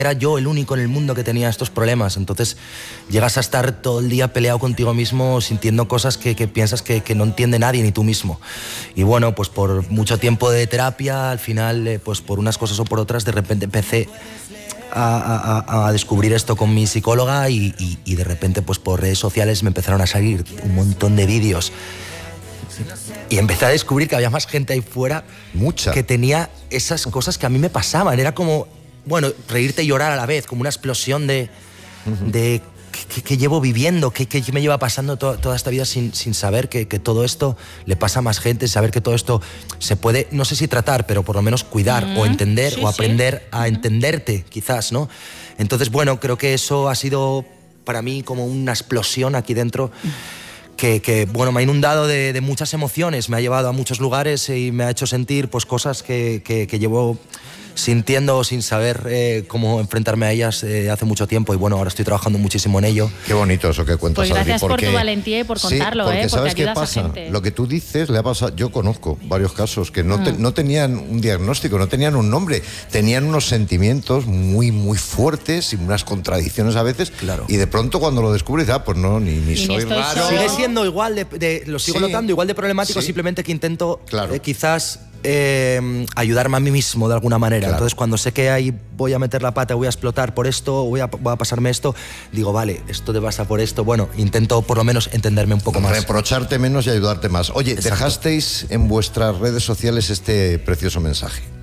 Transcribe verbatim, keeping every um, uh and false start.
era yo el único en el mundo que tenía estos problemas. Entonces llegas a estar todo el día peleado contigo mismo, sintiendo cosas que, que piensas que, que no entiende nadie, ni tú mismo. Y bueno, pues por mucho tiempo de terapia, al final, eh, pues por unas cosas o por otras, de repente empecé a, a, a descubrir esto con mi psicóloga y, y, y de repente pues por redes sociales me empezaron a salir un montón de vídeos. Y empecé a descubrir que había más gente ahí fuera Mucha. que tenía esas cosas que a mí me pasaban. Era como, bueno, reírte y llorar a la vez, como una explosión de, uh-huh. de que, que llevo viviendo, que, que me lleva pasando to, toda esta vida sin, sin saber que, que todo esto le pasa a más gente, saber que todo esto se puede, no sé si tratar, pero por lo menos cuidar uh-huh. o entender sí, o aprender sí. a uh-huh. entenderte, quizás, ¿no? Entonces, bueno, creo que eso ha sido para mí como una explosión aquí dentro. Que, que bueno, me ha inundado de, de muchas emociones, me ha llevado a muchos lugares y me ha hecho sentir pues, cosas que, que, que llevo sintiendo sin saber eh, cómo enfrentarme a ellas eh, hace mucho tiempo y bueno, ahora estoy trabajando muchísimo en ello. Qué bonito eso que cuentas, Pues gracias Adri, porque, por tu valentía y por contarlo, sí, porque ¿eh? Porque ¿sabes qué ayudas pasa? a gente. Lo que tú dices le ha pasado, yo conozco varios casos que no, te, mm. no tenían un diagnóstico, no tenían un nombre, tenían unos sentimientos muy, muy fuertes y unas contradicciones a veces claro. y de pronto cuando lo descubres, ah, pues no, ni, ni soy raro. Sigue siendo igual, de, de, lo sigo sí. notando, igual de problemático, sí. simplemente que intento claro. eh, quizás eh, ayudarme a mí mismo de alguna manera. Claro. Entonces cuando sé que ahí voy a meter la pata, voy a explotar por esto, voy a, voy a pasarme esto, digo, vale, esto te pasa por esto, bueno, intento por lo menos entenderme un poco más. Reprocharte menos y ayudarte más. Oye, exacto. dejasteis en vuestras redes sociales este precioso mensaje.